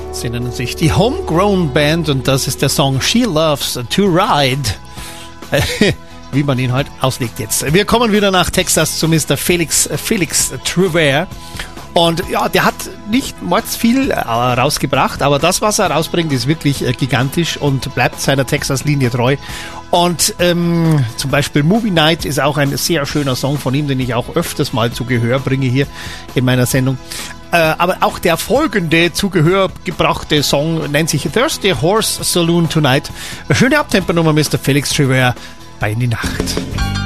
Sie nennen sich die Homegrown Band und das ist der Song She Loves to Ride. Wie man ihn heute auslegt jetzt. Wir kommen wieder nach Texas zu Mr. Felix Trouvert. Und ja, der hat nicht mords viel rausgebracht, aber das, was er rausbringt, ist wirklich gigantisch und bleibt seiner Texas-Linie treu. Und zum Beispiel Movie Night ist auch ein sehr schöner Song von ihm, den ich auch öfters mal zu Gehör bringe hier in meiner Sendung. Aber auch der folgende zu Gehör gebrachte Song nennt sich Thirsty Horse Saloon Tonight. Eine schöne Abtempo-Nummer, Mr. Felix Trouvert, bei In die Nacht.